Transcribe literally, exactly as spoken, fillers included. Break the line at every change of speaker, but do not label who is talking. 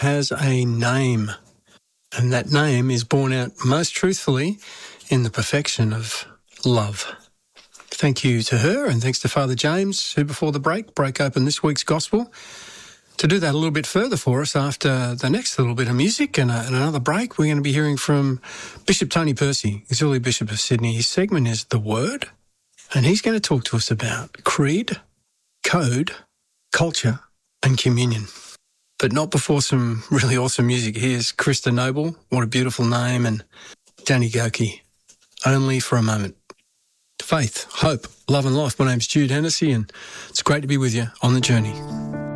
has a name, and that name is borne out most truthfully in the perfection of love. Thank you to her, and thanks to Father James, who before the break broke open this week's Gospel. To do that a little bit further for us after the next little bit of music and, a, and another break, we're going to be hearing from Bishop Tony Percy, Auxiliary Bishop of Sydney. His segment is The Word, and he's going to talk to us about creed, code, culture and communion. But not before some really awesome music. Here's Krista Noble, what a beautiful name, and Danny Goki, Only for a Moment. Faith, hope, love and life. My name's Jude Hennessy, and it's great to be with you on the journey.